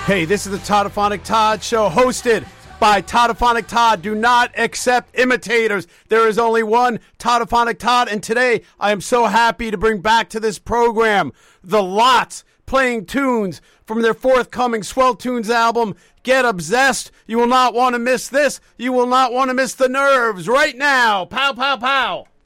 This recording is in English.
Hey, this is the Toddophonic Todd Show, hosted by Toddophonic Todd. Do not accept imitators. There is only one Toddophonic Todd, and today I am so happy to bring back to this program The Lots, playing tunes from their forthcoming Swell Tunes album, Get Obsessed. You will not want to miss this. You will not want to miss the Nerves right now. Pow, pow, pow.